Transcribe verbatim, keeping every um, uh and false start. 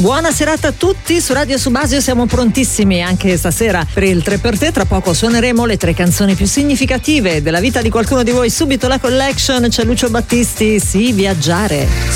Buona serata a tutti, su Radio Subasio siamo prontissimi anche stasera per il tre per te. Tra poco suoneremo le tre canzoni più significative della vita di qualcuno di voi. Subito la collection, c'è Lucio Battisti, Sì, viaggiare.